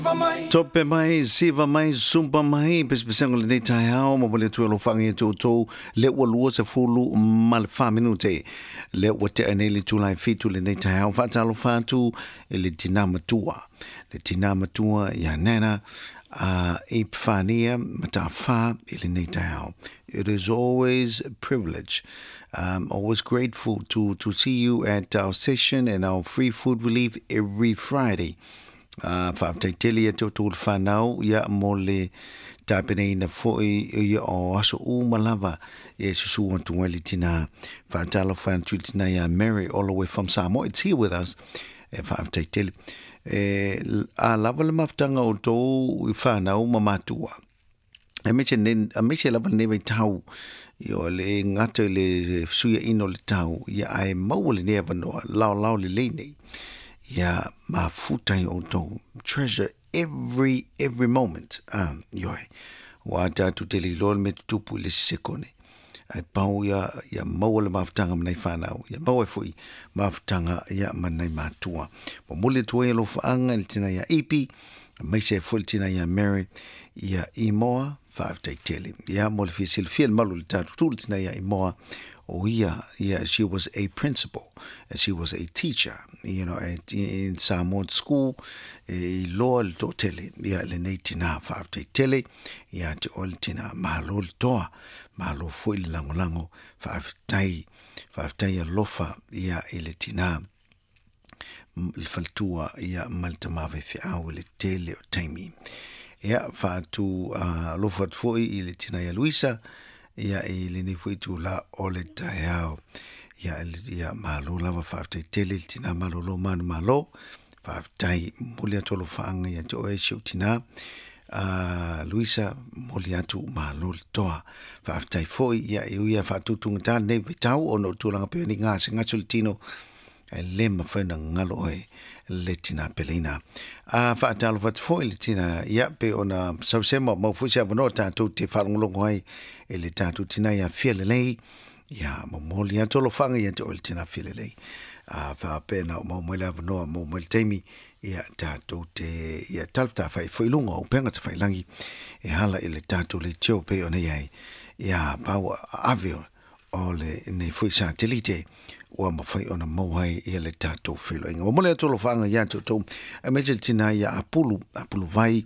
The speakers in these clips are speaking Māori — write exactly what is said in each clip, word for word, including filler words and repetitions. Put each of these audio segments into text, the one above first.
Tope mai, siva mai, sumpa mai, pespesengo le nei tai hao, ma wale tu alo whangi e tōtou, le ua lua se fulu ma le wha minute, le ua te ane le tūlai fitu le nei tai hao, whata alo whātu e le tina matua, le tina matua ia nena, uh, e pwhania mata wha e le nei tai hao. It is always a privilege. I'm always grateful to, to see you at our session and our free food relief every Friday. Uh, Whaaftaitele e tōtō whanau ia mo le tāpenei na foi ia o aso u malava e susu antunga li tina whaatala whantu tina ia Mary all the way from Samoa. It's here with us. E whaaftaitele. E a lava le maftanga o tō i whanau mamatua. E meche lava newe tau i o le ngata le suia ino le tau ia ai maua le nea vanoa lau lau le leinei. Yeah, ma futai o tō. Treasure every, every moment. Um, yoi. Wa tātu te li lol me tupu le sekone. Ai pau ia, ia maua le maftanga manai whanau. Ia maua fui maftanga ia manai mātua. Wa mule tua ia lo whaanga le tina ia ipi. Mai se fui tina ia Mary. Ia imoa whaaftaitele. Ia mo le fisil fiel malu le tātu tūle tina ia imoa. Oh yeah, yeah, she was a principal, and she was a teacher, you know, at, in Samoan school, e loa le tō tele, ia le nei tina whaaftai tele, ia te ol tina mahalo le toa, mahalo fui le lango lango, whaaftai, whaaftai a lofa, ia e le tina, le faltua, ia malta mawe whiau le tele o taimi. Ia whaatu uh, lofa fui i le tina ia Luisa, ia e le ni fui tu la ole tai hao ia ia malo lava whaaftai tele tina malo lo manu malo whaaftai muli atolo whaanga ia te oe siu tina uh, Luisa muli atu malo toa whaaftai foi ia e uia whaatutunga tā nei vitau ono tūlanga peo ni ngā se ngātu le tino e le mawhaina ngalo oe le tina pelina. A whaatalo wat foi le tina ia pe ona sausema mau fuisi avanoa tātou te whalongolongo ai e le tātou tina ia whialelei ia maumoli atolo whanga ia te oe le tina whialelei. A whaapena o maumele avanoa maumele teimi ia tātou te ia talpta whai whailunga o penga te whailangi e hala e le tātou le tio pe ona iai ia pau aveo o le nei fuisa telite ua mawhai ona mauhai ia le tātou whilo inga. Wa mole atolo whaanga ia tātou a mejel tina ia apulu, apulu vai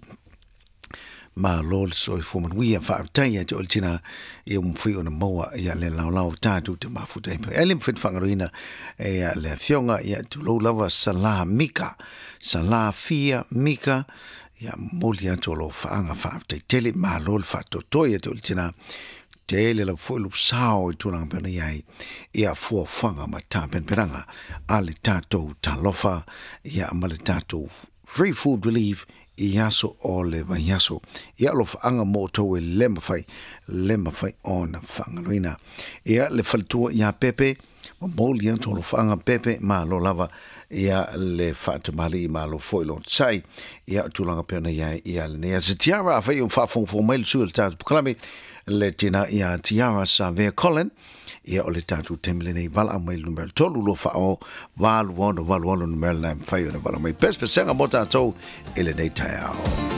ma lol so i foman wia whaaftai ia te ol tina ia mwhai ona maua ia le lau lau tātou te mafutai. E le mwhai whangaroina ia le fionga ia tu lau lava Salah Mika, Salah Fia Mika ia moli atolo whaanga whaaftai tele ma lol whaatotoi ia te ol tina te le la fulu sao i tūlanga pena iai ia fua whanga ma tā penperanga a le tātou talofa ia ma le tātou free food relief i aso o le vai aso ia lo whaanga mo tau e le mawhai le mawhai o na whangaroina ia le whalitua ia pepe ma moli anto lo whaanga pepe ma lo lava ia le whaatamali ma lo foilo tsai ia tūlanga pena iai ia le nea se tiara a whai un whafongfo mail sua le tātou pukalame le tina ia tiara sa vea Colin ia o le tātou temele nei vala mai numero tolu lo whao walu wano walu wano numero lai mwhai o na vala mai pespe senga mo tātou ele nei tai ao.